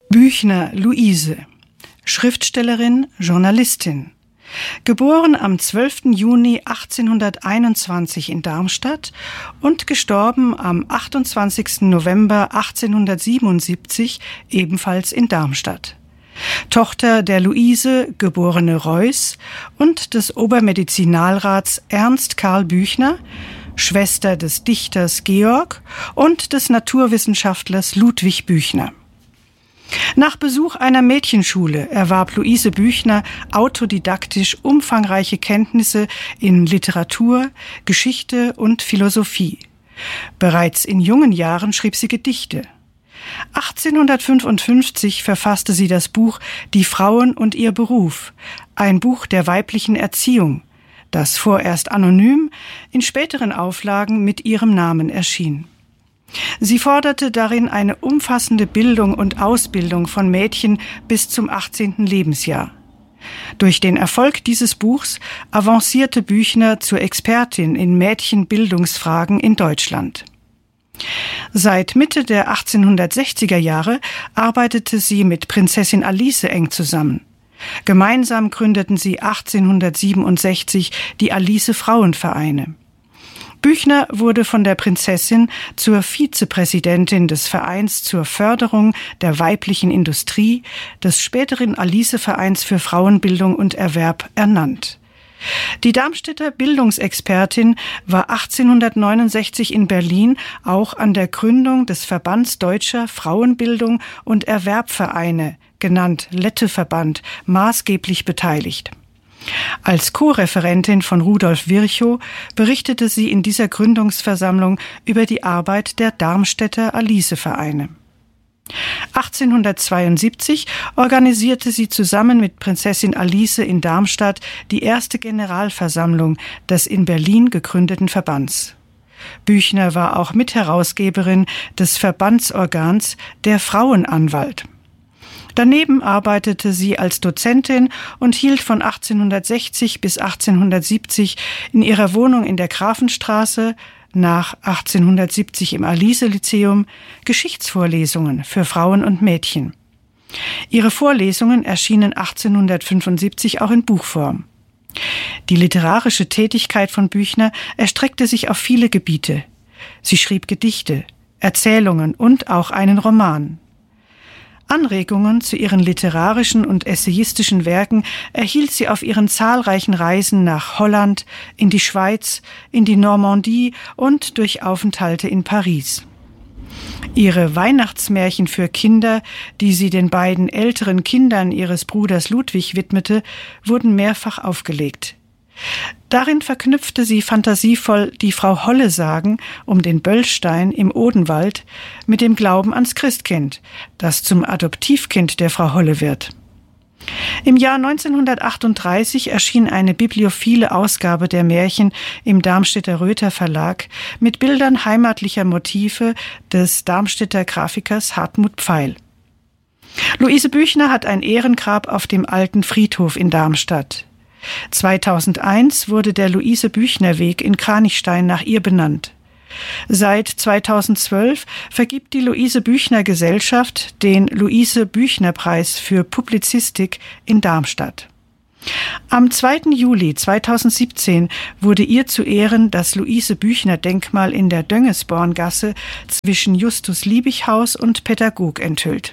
Büchner Luise, Schriftstellerin, Journalistin. Geboren am 12. Juni 1821 in Darmstadt und gestorben am 28. November 1877 ebenfalls in Darmstadt. Tochter der Luise, geborene Reuß, und des Obermedizinalrats Ernst Karl Büchner, Schwester des Dichters Georg und des Naturwissenschaftlers Ludwig Büchner. Nach Besuch einer Mädchenschule erwarb Luise Büchner autodidaktisch umfangreiche Kenntnisse in Literatur, Geschichte und Philosophie. Bereits in jungen Jahren schrieb sie Gedichte. 1855 verfasste sie das Buch »Die Frauen und ihr Beruf«, ein Buch der weiblichen Erziehung, das vorerst anonym, in späteren Auflagen mit ihrem Namen erschien. Sie forderte darin eine umfassende Bildung und Ausbildung von Mädchen bis zum 18. Lebensjahr. Durch den Erfolg dieses Buchs avancierte Büchner zur Expertin in Mädchenbildungsfragen in Deutschland. Seit Mitte der 1860er Jahre arbeitete sie mit Prinzessin Alice eng zusammen. Gemeinsam gründeten sie 1867 die Alice-Frauenvereine. Büchner wurde von der Prinzessin zur Vizepräsidentin des Vereins zur Förderung der weiblichen Industrie, des späteren Alice-Vereins für Frauenbildung und Erwerb, ernannt. Die Darmstädter Bildungsexpertin war 1869 in Berlin auch an der Gründung des Verbands Deutscher Frauenbildung und Erwerbvereine, genannt Letteverband, maßgeblich beteiligt. Als Co-Referentin von Rudolf Virchow berichtete sie in dieser Gründungsversammlung über die Arbeit der Darmstädter Alice-Vereine. 1872 organisierte sie zusammen mit Prinzessin Alice in Darmstadt die erste Generalversammlung des in Berlin gegründeten Verbands. Büchner war auch Mitherausgeberin des Verbandsorgans Der Frauenanwalt. Daneben arbeitete sie als Dozentin und hielt von 1860 bis 1870 in ihrer Wohnung in der Grafenstraße, nach 1870 im Alice-Lyzeum, Geschichtsvorlesungen für Frauen und Mädchen. Ihre Vorlesungen erschienen 1875 auch in Buchform. Die literarische Tätigkeit von Büchner erstreckte sich auf viele Gebiete. Sie schrieb Gedichte, Erzählungen und auch einen Roman. Anregungen zu ihren literarischen und essayistischen Werken erhielt sie auf ihren zahlreichen Reisen nach Holland, in die Schweiz, in die Normandie und durch Aufenthalte in Paris. Ihre Weihnachtsmärchen für Kinder, die sie den beiden älteren Kindern ihres Bruders Ludwig widmete, wurden mehrfach aufgelegt. Darin verknüpfte sie fantasievoll die Frau Holle-Sagen um den Böllstein im Odenwald mit dem Glauben ans Christkind, das zum Adoptivkind der Frau Holle wird. Im Jahr 1938 erschien eine bibliophile Ausgabe der Märchen im Darmstädter Röther Verlag mit Bildern heimatlicher Motive des Darmstädter Grafikers Hartmut Pfeil. Luise Büchner hat ein Ehrengrab auf dem Alten Friedhof in Darmstadt. 2001 wurde der Luise-Büchner-Weg in Kranichstein nach ihr benannt. Seit 2012 vergibt die Luise-Büchner-Gesellschaft den Luise-Büchner-Preis für Publizistik in Darmstadt. Am 2. Juli 2017 wurde ihr zu Ehren das Luise-Büchner-Denkmal in der Döngesborngasse zwischen Justus-Liebig-Haus und Pädagog enthüllt.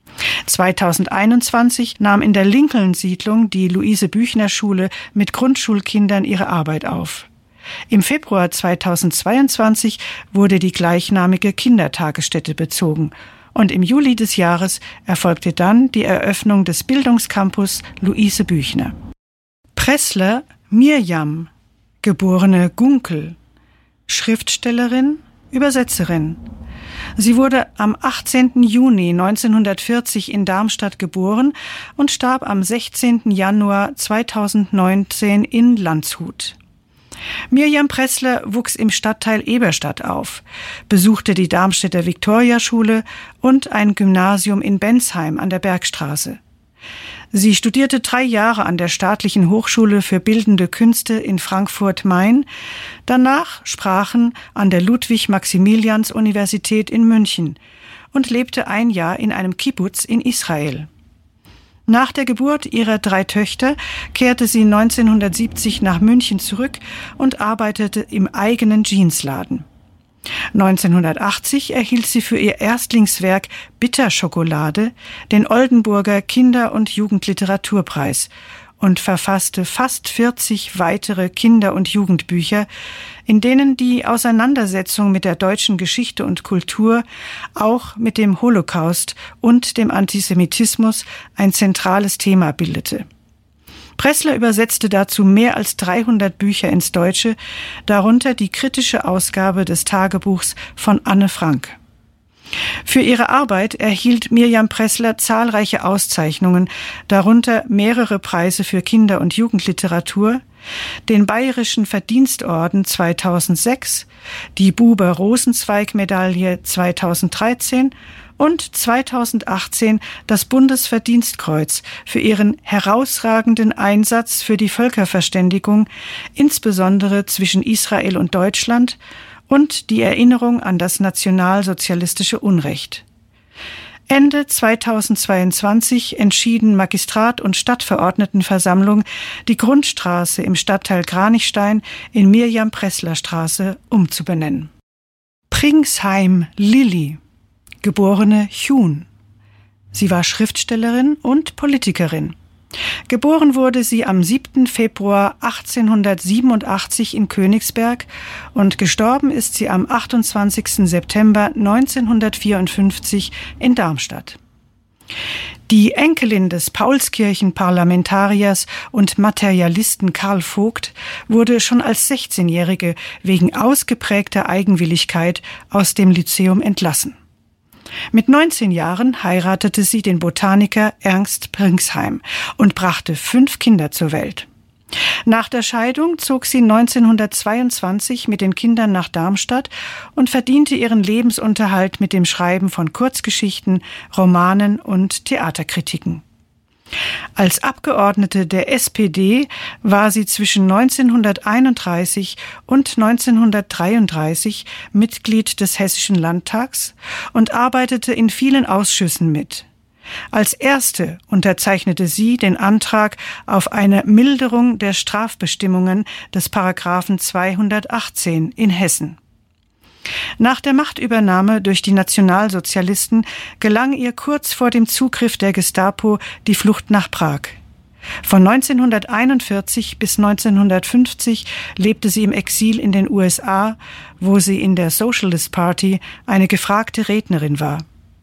2021 nahm in der Lincoln-Siedlung die Luise-Büchner-Schule mit Grundschulkindern ihre Arbeit auf. Im Februar 2022 wurde die gleichnamige Kindertagesstätte bezogen und im Juli des Jahres erfolgte dann die Eröffnung des Bildungscampus Luise Büchner. Pressler Mirjam, geborene Gunkel, Schriftstellerin, Übersetzerin. Sie wurde am 18. Juni 1940 in Darmstadt geboren und starb am 16. Januar 2019 in Landshut. Mirjam Pressler wuchs im Stadtteil Eberstadt auf, besuchte die Darmstädter Viktoriaschule und ein Gymnasium in Bensheim an der Bergstraße. Sie studierte 3 Jahre an der Staatlichen Hochschule für Bildende Künste in Frankfurt-Main, danach Sprachen an der Ludwig-Maximilians-Universität in München und lebte ein Jahr in einem Kibbutz in Israel. Nach der Geburt ihrer 3 Töchter kehrte sie 1970 nach München zurück und arbeitete im eigenen Jeansladen. 1980 erhielt sie für ihr Erstlingswerk Bitterschokolade den Oldenburger Kinder- und Jugendliteraturpreis und verfasste fast 40 weitere Kinder- und Jugendbücher, in denen die Auseinandersetzung mit der deutschen Geschichte und Kultur, auch mit dem Holocaust und dem Antisemitismus, ein zentrales Thema bildete. Pressler übersetzte dazu mehr als 300 Bücher ins Deutsche, darunter die kritische Ausgabe des Tagebuchs von Anne Frank. Für ihre Arbeit erhielt Mirjam Pressler zahlreiche Auszeichnungen, darunter mehrere Preise für Kinder- und Jugendliteratur, den Bayerischen Verdienstorden 2006, die Buber-Rosenzweig-Medaille 2013 und 2018 das Bundesverdienstkreuz für ihren herausragenden Einsatz für die Völkerverständigung, insbesondere zwischen Israel und Deutschland, und die Erinnerung an das nationalsozialistische Unrecht. Ende 2022 entschieden Magistrat und Stadtverordnetenversammlung, die Grundstraße im Stadtteil Kranichstein in Mirjam-Pressler-Straße umzubenennen. Pringsheim Lilly, geborene Huhn. Sie war Schriftstellerin und Politikerin. Geboren wurde sie am 7. Februar 1887 in Königsberg und gestorben ist sie am 28. September 1954 in Darmstadt. Die Enkelin des Paulskirchen-Parlamentariers und Materialisten Karl Vogt wurde schon als 16-Jährige wegen ausgeprägter Eigenwilligkeit aus dem Lyzeum entlassen. Mit 19 Jahren heiratete sie den Botaniker Ernst Pringsheim und brachte 5 Kinder zur Welt. Nach der Scheidung zog sie 1922 mit den Kindern nach Darmstadt und verdiente ihren Lebensunterhalt mit dem Schreiben von Kurzgeschichten, Romanen und Theaterkritiken. Als Abgeordnete der SPD war sie zwischen 1931 und 1933 Mitglied des Hessischen Landtags und arbeitete in vielen Ausschüssen mit. Als erste unterzeichnete sie den Antrag auf eine Milderung der Strafbestimmungen des Paragraphen 218 in Hessen. Nach der Machtübernahme durch die Nationalsozialisten gelang ihr kurz vor dem Zugriff der Gestapo die Flucht nach Prag. Von 1941 bis 1950 lebte sie im Exil in den USA, wo sie in der Socialist Party eine gefragte Rednerin war.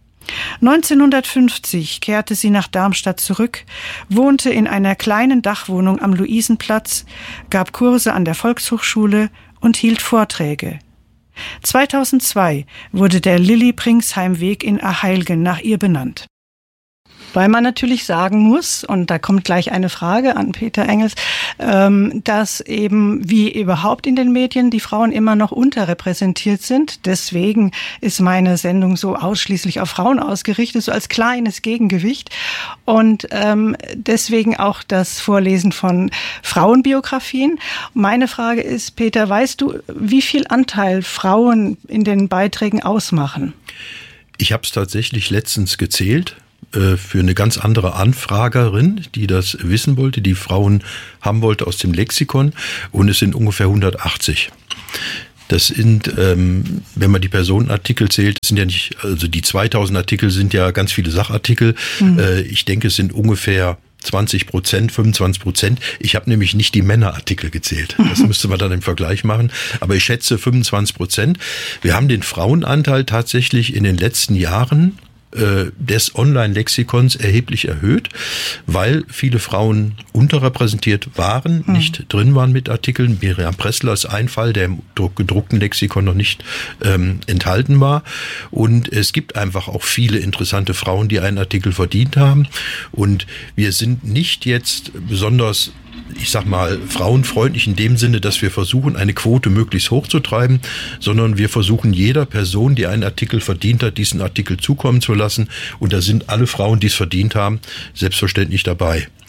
1950 kehrte sie nach Darmstadt zurück, wohnte in einer kleinen Dachwohnung am Luisenplatz, gab Kurse an der Volkshochschule und hielt Vorträge. 2002 wurde der Lilly-Pringsheim-Weg in Aheilgen nach ihr benannt. Weil man natürlich sagen muss, und da kommt gleich eine Frage an Peter Engels, dass eben wie überhaupt in den Medien die Frauen immer noch unterrepräsentiert sind. Deswegen ist meine Sendung so ausschließlich auf Frauen ausgerichtet, so als kleines Gegengewicht. Und deswegen auch das Vorlesen von Frauenbiografien. Meine Frage ist, Peter, weißt du, wie viel Anteil Frauen in den Beiträgen ausmachen? Ich habe es tatsächlich letztens gezählt. Für eine ganz andere Anfragerin, die das wissen wollte, die Frauen haben wollte aus dem Lexikon, und es sind ungefähr 180. Das sind, wenn man die Personenartikel zählt, sind ja nicht, also die 2000 Artikel sind ja ganz viele Sachartikel. Ich denke, es sind ungefähr 20%, 25%. Ich habe nämlich nicht die Männerartikel gezählt. Das müsste man dann im Vergleich machen. Aber ich schätze 25%. Wir haben den Frauenanteil tatsächlich in den letzten Jahren des Online-Lexikons erheblich erhöht, weil viele Frauen unterrepräsentiert waren, nicht drin waren mit Artikeln. Mirjam Pressler ist ein Fall, der im gedruckten Lexikon noch nicht enthalten war. Und es gibt einfach auch viele interessante Frauen, die einen Artikel verdient haben. Und wir sind nicht jetzt besonders, ich sag mal, frauenfreundlich in dem Sinne, dass wir versuchen, eine Quote möglichst hoch zu treiben, sondern wir versuchen, jeder Person, die einen Artikel verdient hat, diesen Artikel zukommen zu lassen. Und da sind alle Frauen, die es verdient haben, selbstverständlich dabei.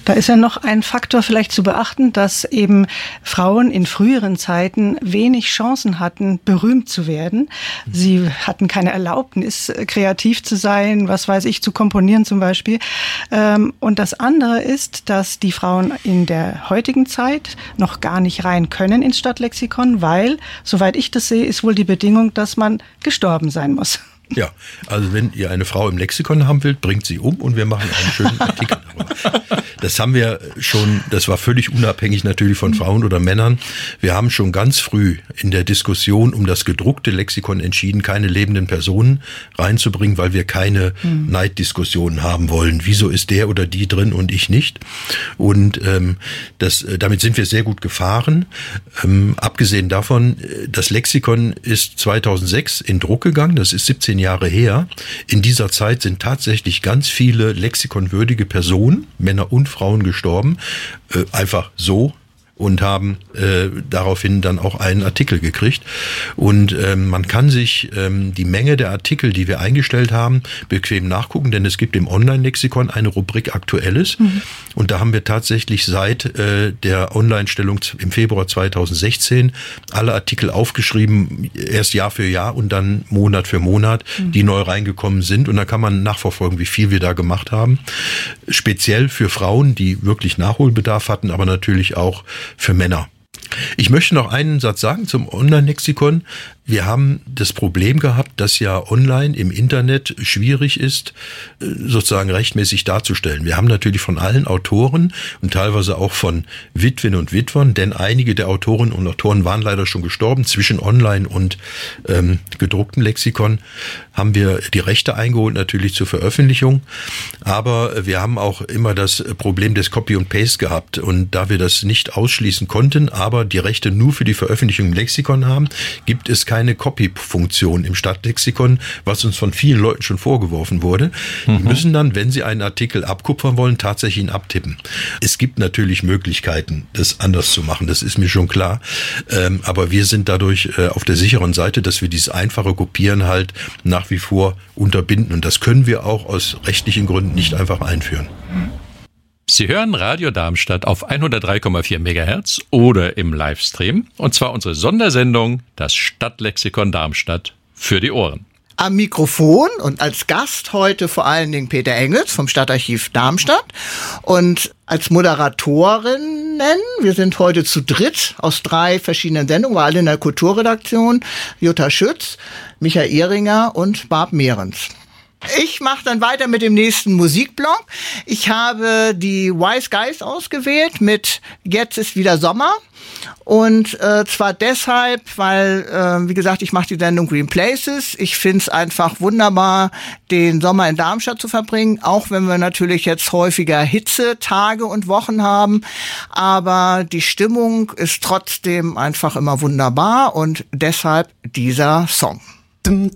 Da ist ja noch ein Faktor vielleicht zu beachten, dass eben Frauen in früheren Zeiten wenig Chancen hatten, berühmt zu werden. Sie hatten keine Erlaubnis, kreativ zu sein, was weiß ich, zu komponieren zum Beispiel. Und das andere ist, dass die Frauen in der heutigen Zeit noch gar nicht rein können ins Stadtlexikon, weil, soweit ich das sehe, ist wohl die Bedingung, dass man gestorben sein muss. Ja, also wenn ihr eine Frau im Lexikon haben wollt, bringt sie um und wir machen einen schönen Artikel darüber. Das haben wir schon, das war völlig unabhängig natürlich von Frauen oder Männern. Wir haben schon ganz früh in der Diskussion um das gedruckte Lexikon entschieden, keine lebenden Personen reinzubringen, weil wir keine Neiddiskussionen haben wollen. Wieso ist der oder die drin und ich nicht? Und damit sind wir sehr gut gefahren. Abgesehen davon, das Lexikon ist 2006 in Druck gegangen, das ist 17 Jahre her. In dieser Zeit sind tatsächlich ganz viele lexikonwürdige Personen, Männer und Frauen, gestorben. Einfach so. Und haben daraufhin dann auch einen Artikel gekriegt. Und man kann sich die Menge der Artikel, die wir eingestellt haben, bequem nachgucken, denn es gibt im Online-Lexikon eine Rubrik Aktuelles. Mhm. Und da haben wir tatsächlich seit der Online-Stellung im Februar 2016 alle Artikel aufgeschrieben, erst Jahr für Jahr und dann Monat für Monat, die neu reingekommen sind. Und da kann man nachverfolgen, wie viel wir da gemacht haben. Speziell für Frauen, die wirklich Nachholbedarf hatten, aber natürlich auch für Männer. Ich möchte noch einen Satz sagen zum Online-Lexikon. Wir haben das Problem gehabt, dass ja online im Internet schwierig ist, sozusagen rechtmäßig darzustellen. Wir haben natürlich von allen Autoren und teilweise auch von Witwen und Witwern, denn einige der Autorinnen und Autoren waren leider schon gestorben. Zwischen Online und gedrucktem Lexikon haben wir die Rechte eingeholt, natürlich zur Veröffentlichung. Aber wir haben auch immer das Problem des Copy und Paste gehabt. Und da wir das nicht ausschließen konnten, aber die Rechte nur für die Veröffentlichung im Lexikon haben, gibt es keine Copy-Funktion im Stadtlexikon, was uns von vielen Leuten schon vorgeworfen wurde. Die müssen dann, wenn sie einen Artikel abkupfern wollen, tatsächlich ihn abtippen. Es gibt natürlich Möglichkeiten, das anders zu machen, das ist mir schon klar. Aber wir sind dadurch auf der sicheren Seite, dass wir dieses einfache Kopieren halt nach wie vor unterbinden. Und das können wir auch aus rechtlichen Gründen nicht einfach einführen. Sie hören Radio Darmstadt auf 103,4 MHz oder im Livestream. Und zwar unsere Sondersendung, das Stadtlexikon Darmstadt für die Ohren. Am Mikrofon und als Gast heute vor allen Dingen Peter Engels vom Stadtarchiv Darmstadt und als Moderatorinnen, wir sind heute zu dritt aus 3 verschiedenen Sendungen, wir alle in der Kulturredaktion, Jutta Schütz, Michael Ehringer und Barb Mehrens. Ich mache dann weiter mit dem nächsten Musikblock. Ich habe die Wise Guys ausgewählt mit Jetzt ist wieder Sommer. Und zwar deshalb, weil, wie gesagt, ich mache die Sendung Green Places. Ich finde es einfach wunderbar, den Sommer in Darmstadt zu verbringen, auch wenn wir natürlich jetzt häufiger Hitzetage und Wochen haben. Aber die Stimmung ist trotzdem einfach immer wunderbar und deshalb dieser Song. Dum